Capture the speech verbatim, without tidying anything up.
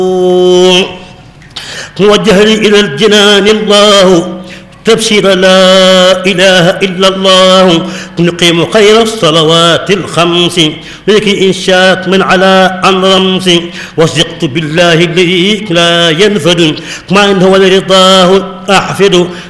موجه إلى الجنان الله تبشير لا إله إلا الله نقيم خير الصلوات الخمس لك إن شاءت من على عن رمس وثقت بالله الذي لا ينفد ما إن هو لرضاه أحفد